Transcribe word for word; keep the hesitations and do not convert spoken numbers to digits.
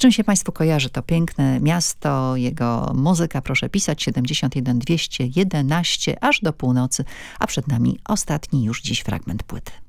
czym się Państwu kojarzy to piękne miasto, jego muzyka? Proszę pisać siedemdziesiąt jeden dwieście jedenaście aż do północy, a przed nami ostatni już dziś fragment płyty.